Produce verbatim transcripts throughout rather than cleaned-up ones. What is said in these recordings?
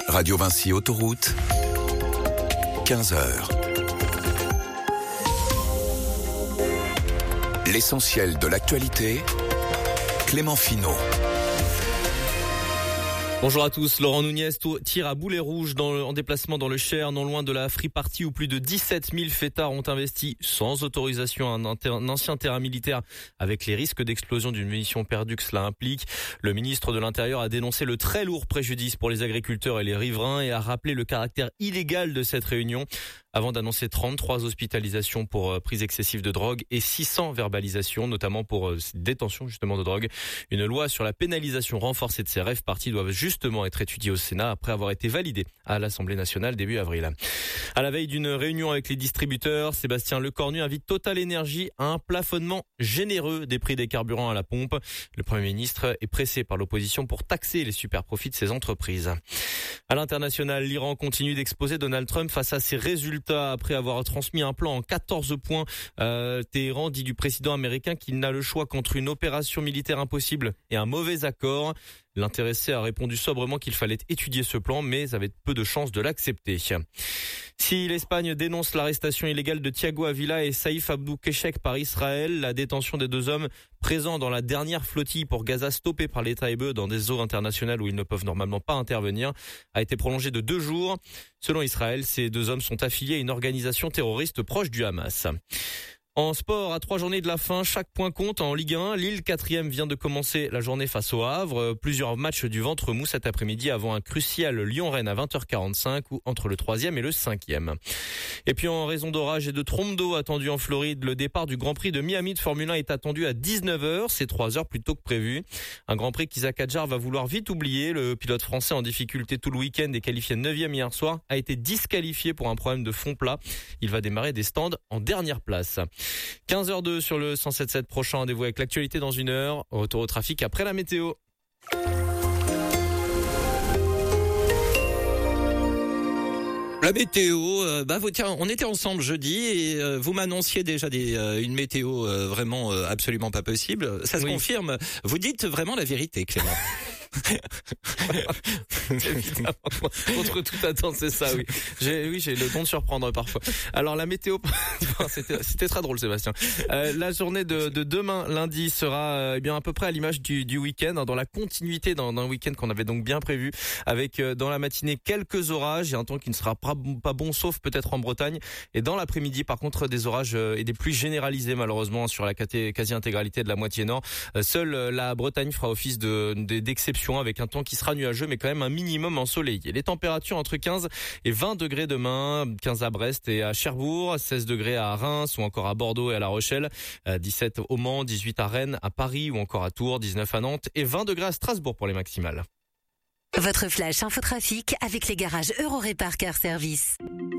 Radio Vinci Autoroute, quinze heures. L'essentiel de l'actualité, Clément Finot. Bonjour à tous. Laurent Nunez tire à boulet rouge dans le, en déplacement dans le Cher, non loin de la Free Party où plus de dix-sept mille fêtards ont investi sans autorisation un, un ancien terrain militaire avec les risques d'explosion d'une munition perdue que cela implique. Le ministre de l'Intérieur a dénoncé le très lourd préjudice pour les agriculteurs et les riverains et a rappelé le caractère illégal de cette réunion avant d'annoncer trente-trois hospitalisations pour prise excessive de drogue et six cents verbalisations, notamment pour détention justement de drogue. Une loi sur la pénalisation renforcée de ces rave parties doivent justement être étudiée au Sénat après avoir été validée à l'Assemblée nationale début avril. À la veille d'une réunion avec les distributeurs, Sébastien Lecornu invite Total Énergie à un plafonnement généreux des prix des carburants à la pompe. Le Premier ministre est pressé par l'opposition pour taxer les super profits de ces entreprises. À l'international, l'Iran continue d'exposer Donald Trump face à ses résultats après avoir transmis un plan en quatorze points. Euh, Téhéran dit du président américain qu'il n'a le choix qu'entre une opération militaire impossible et un mauvais accord. L'intéressé a répondu sobrement qu'il fallait étudier ce plan, mais avait peu de chances de l'accepter. Si l'Espagne dénonce l'arrestation illégale de Thiago Avila et Saïf Abdou Keshek par Israël, la détention des deux hommes présents dans la dernière flottille pour Gaza stoppée par l'État hébreu dans des eaux internationales où ils ne peuvent normalement pas intervenir a été prolongée de deux jours. Selon Israël, ces deux hommes sont affiliés à une organisation terroriste proche du Hamas. En sport, à trois journées de la fin, chaque point compte en Ligue un. Lille, quatrième, vient de commencer la journée face au Havre. Plusieurs matchs du ventre mou cet après-midi avant un crucial Lyon-Rennes à vingt heures quarante-cinq ou entre le troisième et le cinquième. Et puis en raison d'orage et de trompes d'eau attendues en Floride, le départ du Grand Prix de Miami de Formule un est attendu à dix-neuf heures. C'est trois heures plus tôt que prévu. Un Grand Prix qu'Isaac Hadjar va vouloir vite oublier. Le pilote français en difficulté tout le week-end et qualifié neuvième hier soir a été disqualifié pour un problème de fond plat. Il va démarrer des stands en dernière place. quinze heures deux sur le cent sept virgule sept, prochain rendez-vous avec l'actualité dans une heure. Retour au trafic après la météo. La météo, euh, bah vous, tiens, on était ensemble jeudi et euh, vous m'annonciez déjà des, euh, une météo euh, vraiment euh, absolument pas possible. Ça se oui. confirme. Vous dites vraiment la vérité, Clément. Contre toute attente, c'est ça, oui. J'ai, oui, j'ai le don de surprendre parfois. Alors la météo, c'était, c'était très drôle, Sébastien. Euh, la journée de, de demain, lundi, sera euh, eh bien à peu près à l'image du, du week-end, hein, dans la continuité d'un, d'un week-end qu'on avait donc bien prévu, avec euh, dans la matinée quelques orages et un temps qui ne sera pas bon, pas bon, sauf peut-être en Bretagne. Et dans l'après-midi, par contre, des orages euh, et des pluies généralisées malheureusement sur la quasi-intégralité de la moitié nord. Euh, seule euh, la Bretagne fera office de, de d'exception, avec un temps qui sera nuageux mais quand même un minimum ensoleillé. Les températures entre quinze et vingt degrés demain, quinze à Brest et à Cherbourg, seize degrés à Reims ou encore à Bordeaux et à La Rochelle, dix-sept au Mans, dix-huit à Rennes, à Paris ou encore à Tours, dix-neuf à Nantes et vingt degrés à Strasbourg pour les maximales. Votre flash infotrafic avec les garages Eurorépar Car Service.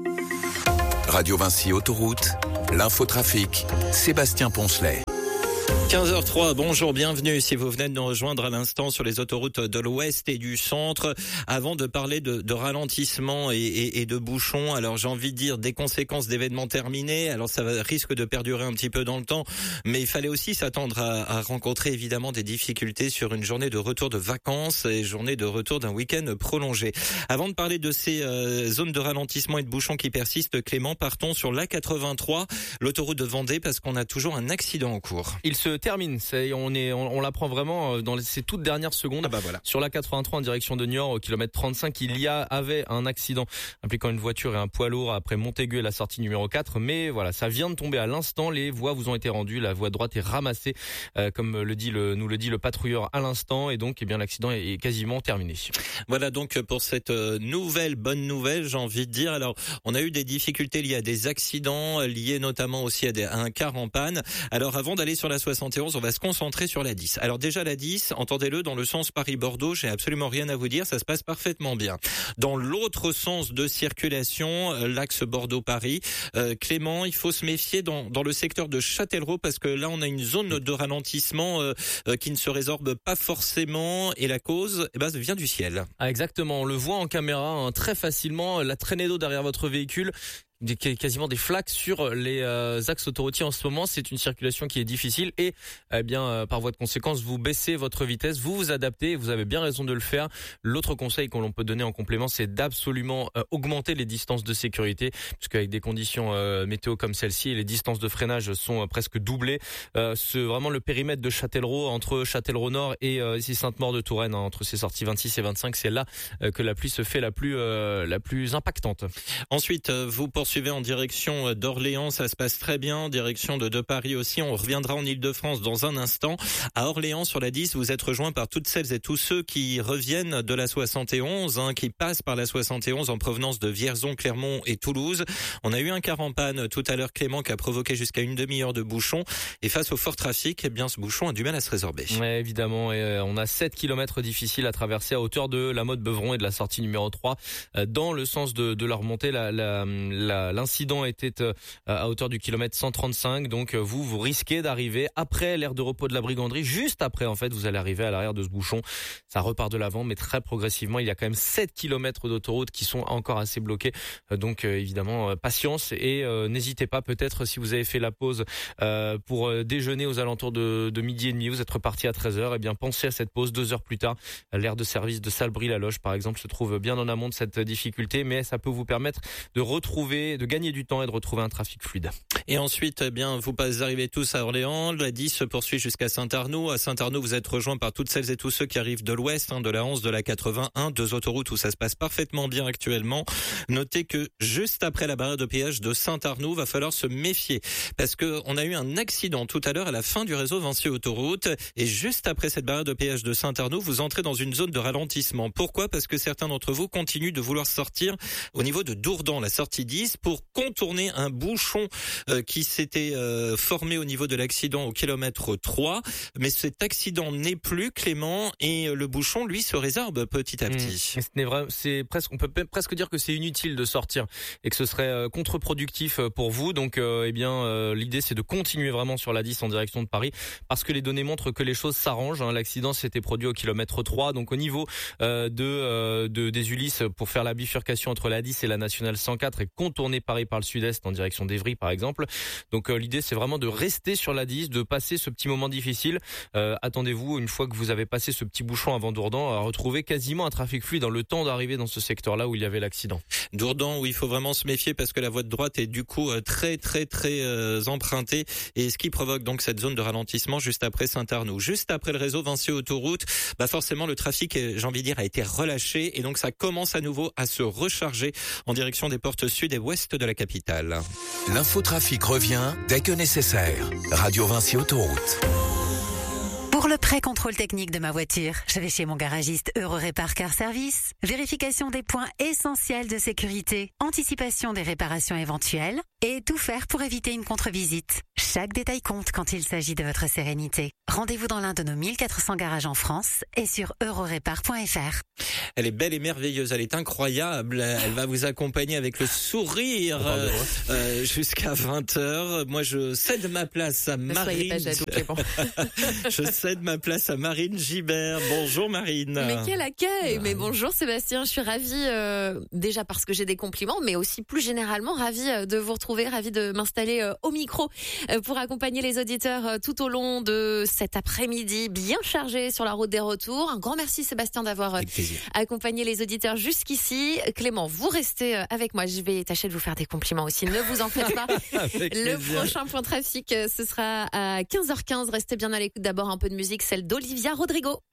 Radio Vinci Autoroute, l'infotrafic, Sébastien Poncelet. quinze heures trois, bonjour, bienvenue si vous venez de nous rejoindre à l'instant sur les autoroutes de l'Ouest et du Centre. Avant de parler de, de ralentissement et, et, et de bouchons, alors j'ai envie de dire des conséquences d'événements terminés, alors ça va, risque de perdurer un petit peu dans le temps, mais il fallait aussi s'attendre à, à rencontrer évidemment des difficultés sur une journée de retour de vacances et journée de retour d'un week-end prolongé. Avant de parler de ces euh, zones de ralentissement et de bouchons qui persistent, Clément, partons sur l'A quatre-vingt-trois, l'autoroute de Vendée, parce qu'on a toujours un accident en cours. Il se termine, c'est, on est, on, on l'apprend vraiment dans les, ces toutes dernières secondes. Ah bah voilà. Sur l'A quatre-vingt-trois en direction de Niort, au kilomètre trente-cinq, il y a, avait un accident impliquant une voiture et un poids lourd après Montaigu et la sortie numéro quatre. Mais voilà, ça vient de tomber à l'instant. Les voies vous ont été rendues. La voie droite est ramassée, euh, comme le dit le, nous le dit le patrouilleur à l'instant. Et donc, eh bien, l'accident est, est quasiment terminé. Voilà donc pour cette nouvelle, bonne nouvelle, j'ai envie de dire. Alors, on a eu des difficultés liées à des accidents, liés notamment aussi à, des, à un car en panne. Alors, avant d'aller sur la soixante et onze, on va se concentrer sur la dix. Alors déjà la dix, entendez-le, dans le sens Paris-Bordeaux, j'ai absolument rien à vous dire, ça se passe parfaitement bien. Dans l'autre sens de circulation, l'axe Bordeaux-Paris, euh, Clément, il faut se méfier dans, dans le secteur de Châtellerault parce que là on a une zone de ralentissement euh, euh, qui ne se résorbe pas forcément et la cause eh ben, vient du ciel. Ah, exactement, on le voit en caméra hein, très facilement, la traînée d'eau derrière votre véhicule des, quasiment des flaques sur les euh, axes autoroutiers en ce moment. C'est une circulation qui est difficile et eh bien euh, par voie de conséquence, vous baissez votre vitesse, vous vous adaptez. Vous avez bien raison de le faire. L'autre conseil qu'on l'on peut donner en complément, c'est d'absolument euh, augmenter les distances de sécurité, puisqu'avec des conditions euh, météo comme celle-ci, les distances de freinage sont euh, presque doublées. Euh, ce vraiment le périmètre de Châtellerault entre Châtellerault Nord et euh, ici Sainte-Maure de Touraine, hein, entre ces sorties vingt-six et vingt-cinq, c'est là euh, que la pluie se fait la plus euh, la plus impactante. Ensuite, vous poursuivez en direction d'Orléans, ça se passe très bien, direction de, de Paris aussi. On reviendra en Ile-de-France dans un instant. À Orléans, sur la dix, vous êtes rejoint par toutes celles et tous ceux qui reviennent de la soixante et onze, hein, qui passent par la soixante et onze en provenance de Vierzon, Clermont et Toulouse. On a eu un car en panne tout à l'heure, Clément, qui a provoqué jusqu'à une demi-heure de bouchon. Et face au fort trafic, eh bien, ce bouchon a du mal à se résorber. Ouais, évidemment. Et euh, on a sept kilomètres difficiles à traverser à hauteur de la Motte-Beuvron et de la sortie numéro trois euh, dans le sens de, de la remontée. La, la, la, l'incident était euh, à hauteur du kilomètre cent trente-cinq. Donc, euh, vous, vous risquez d'arriver après l'aire de repos de la Briganderie. Juste après, en fait, vous allez arriver à l'arrière de ce bouchon. Ça repart de l'avant, mais très progressivement. Il y a quand même sept kilomètres d'autoroute qui sont encore assez bloqués. Euh, donc, euh, évidemment, euh, patience et euh, n'hésitez pas. Peut-être si vous avez fait la pause euh, pour euh, déjeuner aux alentours de, de midi et demi, vous êtes reparti à treize heures. Eh bien, pensez à cette pause deux heures plus tard. L'aire de service de Salbris-la-Loge, par exemple, se trouve bien en amont de cette difficulté, mais ça peut vous permettre de retrouver, de gagner du temps et de retrouver un trafic fluide. Et ensuite, eh bien, vous arrivez tous à Orléans. La dix se poursuit jusqu'à Saint-Arnoux. À Saint-Arnoux, vous êtes rejoints par toutes celles et tous ceux qui arrivent de l'ouest, hein, de la onze, de la quatre-vingt-un, deux autoroutes où ça se passe parfaitement bien actuellement. Notez que juste après la barrière de péage de Saint-Arnoux, va falloir se méfier parce que on a eu un accident tout à l'heure à la fin du réseau Vinci Autoroute et juste après cette barrière de péage de Saint-Arnoux, vous entrez dans une zone de ralentissement. Pourquoi ? Parce que certains d'entre vous continuent de vouloir sortir au niveau de Dourdan, la sortie dix, pour contourner un bouchon euh, qui s'était euh, formé au niveau de l'accident au kilomètre trois. Mais cet accident n'est plus, Clément, et le bouchon, lui, se résorbe petit à petit. Mmh. Ce n'est vrai, c'est presque, on peut presque dire que c'est inutile de sortir et que ce serait euh, contre-productif pour vous. Donc, euh, eh bien, euh, l'idée, c'est de continuer vraiment sur la dix en direction de Paris parce que les données montrent que les choses s'arrangent. Hein. L'accident s'était produit au kilomètre trois, donc au niveau euh, de, euh, de des Ulysses pour faire la bifurcation entre la dix et la nationale cent quatre et contourner Paris par le sud-est en direction d'Evry, par exemple. Donc, euh, l'idée, c'est vraiment de rester sur la dix, de passer ce petit moment difficile. Euh, attendez-vous, une fois que vous avez passé ce petit bouchon avant Dourdan, à retrouver quasiment un trafic fluide dans le temps d'arriver dans ce secteur-là où il y avait l'accident. Dourdan, où il faut vraiment se méfier parce que la voie de droite est du coup très très très euh, empruntée et ce qui provoque donc cette zone de ralentissement juste après Saint-Arnoux. Juste après le réseau Vinci Autoroute, bah forcément le trafic, j'ai envie de dire, a été relâché et donc ça commence à nouveau à se recharger en direction des portes sud et ouest de la capitale. L'infotrafic revient dès que nécessaire. Radio Vinci Autoroute. Pour le pré-contrôle technique de ma voiture, je vais chez mon garagiste Eurorépar Car Service. Vérification des points essentiels de sécurité, anticipation des réparations éventuelles et tout faire pour éviter une contre-visite. Chaque détail compte quand il s'agit de votre sérénité. Rendez-vous dans l'un de nos mille quatre cents garages en France et sur eurorépar point f r. Elle est belle et merveilleuse, elle est incroyable. Elle va vous accompagner avec le sourire euh, euh, jusqu'à vingt heures. Moi, je cède ma place à ne Marine. Pas jaloux, bon. Je cède ma place à Marine Gibert. Bonjour Marine. Mais quel accueil. Mais bonjour Sébastien, je suis ravie euh, déjà parce que j'ai des compliments, mais aussi plus généralement ravie de vous retrouver, ravie de m'installer euh, au micro euh, pour accompagner les auditeurs euh, tout au long de cet après-midi bien chargé sur la route des retours. Un grand merci Sébastien d'avoir euh, accompagné les auditeurs jusqu'ici. Clément, vous restez euh, avec moi. Je vais tâcher de vous faire des compliments aussi. Ne vous en faites pas. Le prochain point trafic, euh, ce sera à quinze heures quinze. Restez bien à l'écoute. D'abord un peu de musique, celle d'Olivia Rodrigo.